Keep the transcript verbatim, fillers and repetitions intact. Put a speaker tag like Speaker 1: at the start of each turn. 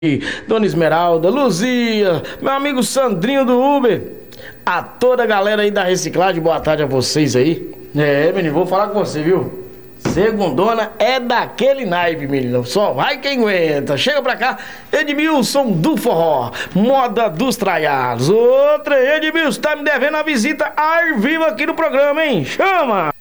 Speaker 1: Dona Esmeralda, Luzia, meu amigo Sandrinho do Uber, a toda a galera aí da reciclagem, boa tarde a vocês aí. É, menino, vou falar com você, viu? Segundona é daquele naipe, menino. Só vai quem aguenta. Chega pra cá, Edmilson do Forró, moda dos traiados. Outra, Edmilson, tá me devendo a visita ao vivo aqui no programa, hein? Chama!